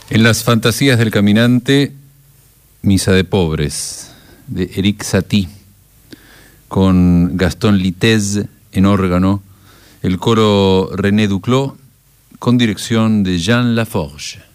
En las fantasías del caminante, Misa de Pobres, de Éric Satie, con Gaston Litez en órgano, el coro René Duclos, con dirección de Jean Laforge.